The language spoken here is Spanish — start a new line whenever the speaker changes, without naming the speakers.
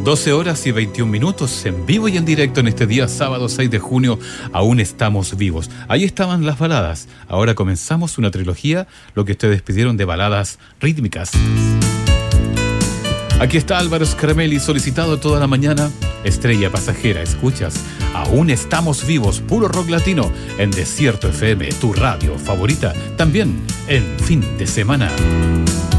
12 horas y 21 minutos en vivo y en directo en este día sábado 6 de junio. Aún estamos vivos. Ahí estaban las baladas. Ahora comenzamos una trilogía, lo que ustedes pidieron de baladas rítmicas. Aquí está Álvaro Scaramelli, solicitado toda la mañana. Estrella pasajera, escuchas. Aún estamos vivos, puro rock latino en Desierto FM, tu radio favorita, también en fin de semana.